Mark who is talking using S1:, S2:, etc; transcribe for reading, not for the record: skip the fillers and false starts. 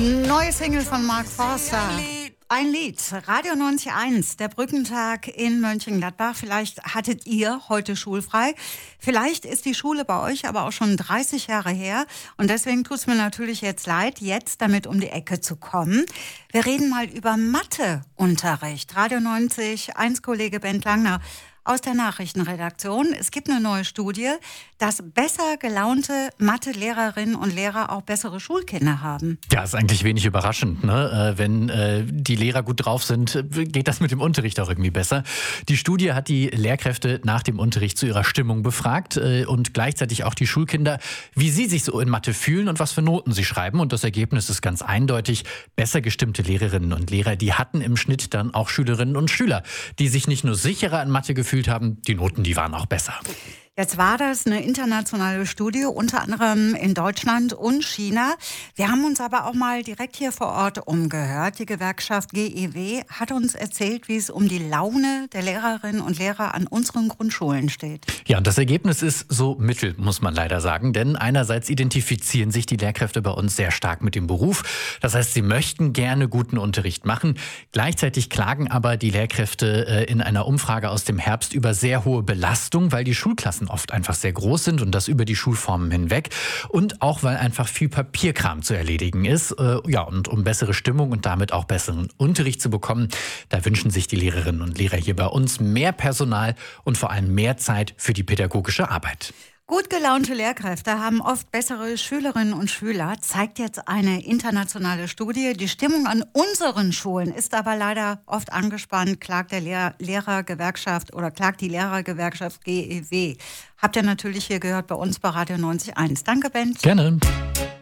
S1: Neue Single von Mark Forster. Ein Lied, Radio 91.1, der Brückentag in Mönchengladbach. Vielleicht hattet ihr heute schulfrei. Vielleicht ist die Schule bei euch aber auch schon 30 Jahre her. Und deswegen tut es mir natürlich jetzt leid, jetzt damit um die Ecke zu kommen. Wir reden mal über Matheunterricht. Radio 90.1 Kollege Bent Langner aus der Nachrichtenredaktion. Es gibt eine neue Studie, dass besser gelaunte Mathe-Lehrerinnen und Lehrer auch bessere Schulkinder haben.
S2: Ja, ist eigentlich wenig überraschend, ne? Wenn die Lehrer gut drauf sind, geht das mit dem Unterricht auch irgendwie besser. Die Studie hat die Lehrkräfte nach dem Unterricht zu ihrer Stimmung befragt und gleichzeitig auch die Schulkinder, wie sie sich so in Mathe fühlen und was für Noten sie schreiben. Und das Ergebnis ist ganz eindeutig. Besser gestimmte Lehrerinnen und Lehrer, die hatten im Schnitt dann auch Schülerinnen und Schüler, die sich nicht nur sicherer in Mathe gefühlt haben, die Noten, die waren auch besser.
S1: Jetzt war das eine internationale Studie, unter anderem in Deutschland und China. Wir haben uns aber auch mal direkt hier vor Ort umgehört. Die Gewerkschaft GEW hat uns erzählt, wie es um die Laune der Lehrerinnen und Lehrer an unseren Grundschulen steht.
S2: Ja, und das Ergebnis ist so mittel, muss man leider sagen. Denn einerseits identifizieren sich die Lehrkräfte bei uns sehr stark mit dem Beruf. Das heißt, sie möchten gerne guten Unterricht machen. Gleichzeitig klagen aber die Lehrkräfte in einer Umfrage aus dem Herbst über sehr hohe Belastung, weil die Schulklassen oft einfach sehr groß sind und das über die Schulformen hinweg. Und auch, weil einfach viel Papierkram zu erledigen ist. Und um bessere Stimmung und damit auch besseren Unterricht zu bekommen, da wünschen sich die Lehrerinnen und Lehrer hier bei uns mehr Personal und vor allem mehr Zeit für die pädagogische Arbeit.
S1: Gut gelaunte Lehrkräfte haben oft bessere Schülerinnen und Schüler, zeigt jetzt eine internationale Studie. Die Stimmung an unseren Schulen ist aber leider oft angespannt, klagt die Lehrergewerkschaft GEW. Habt ihr natürlich hier gehört bei uns bei Radio 90.1. Danke, Bent.
S2: Gerne.